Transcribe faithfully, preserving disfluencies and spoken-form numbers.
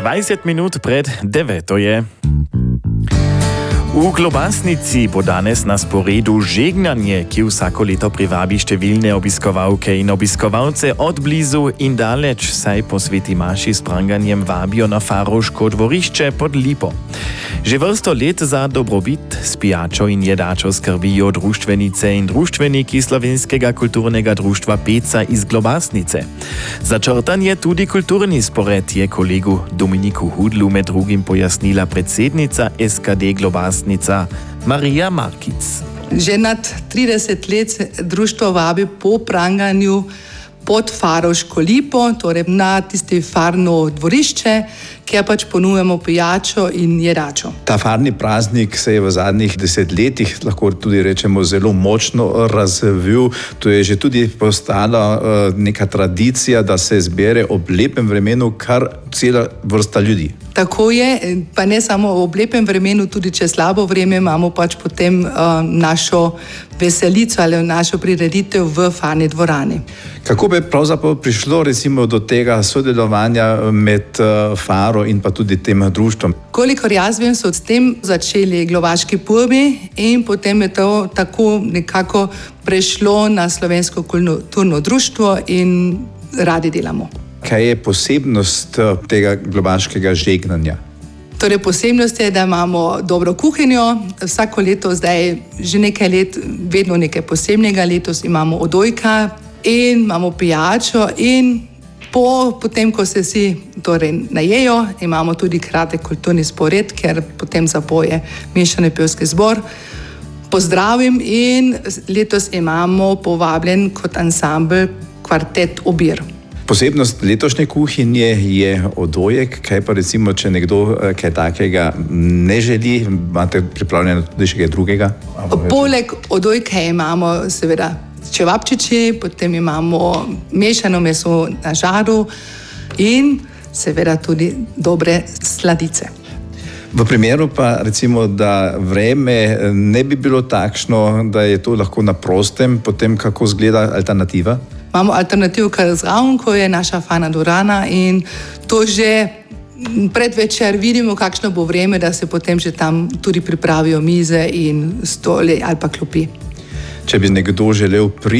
dvajset minut pred deveto je. V Globasnici bo danes na sporedu žegnanje, ki vsako leto privabi številne obiskovalke in obiskovalce od blizu in daleč, saj po sveti maši s pranganjem vabijo na Farovško dvorišče pod Lipo. Že vrsto let za dobrobit s pijačo in jedačo skrbijo društvenice in društveniki Slovenskega kulturnega društva Peca iz Globasnice. Začrtan je tudi kulturni spored, je kolegu Dominiku Hudlu med drugim pojasnila predsednica S K D Globasnice Marija Markic. Že nad trideset let se društvo vabi po pranganju pod Farovško Lipo, torej na tisti farno dvorišče, kjer pač ponujemo pijačo in jedačo. Ta farni praznik se je v zadnjih desetletjih, lahko tudi rečemo, zelo močno razvil. To je že tudi postala uh, neka tradicija, da se zbere ob lepem vremenu kar cela vrsta ljudi. Tako je, pa ne samo ob lepem vremenu, tudi če slabo vreme imamo pač potem uh, našo veselico ali našo prireditev v farni dvorani. Kako bi pravzaprav prišlo recimo do tega sodelovanja med uh, Faro in pa tudi tem društvom? Kolikor jaz vem, so s tem začeli globaški pubi in potem je to tako nekako prešlo na Slovensko kulturno društvo in radi delamo. Kaj je posebnost tega globaškega žegnanja? Torej, posebnost je, da imamo dobro kuhinjo. Vsako leto, zdaj že nekaj let, vedno nekaj posebnega. Letos imamo odojka in imamo pijačo in po, potem, ko se vsi torej najejo, imamo tudi kratek kulturni spored, ker potem zapoje mešani pevski zbor. Pozdravim in letos imamo povabljen kot ansambel kvartet Obir. Posebnost letošnje kuhinje je odojek, kaj pa recimo, če nekdo kaj takega ne želi, imate pripravljeno tudi še kaj drugega? Poleg odojka imamo seveda čevapčiči, potem imamo mešano meso na žaru in seveda tudi dobre sladice. V primeru pa recimo, da vreme ne bi bilo takšno, da je to lahko na prostem, potem kako izgleda alternativa? Imamo alternativo kar zraven, ko je naša farna dvorana in to že predvečer vidimo, kakšno bo vreme, da se potem že tam tudi pripravijo mize in stoli ali pa klopi. Če bi nekdo želel priti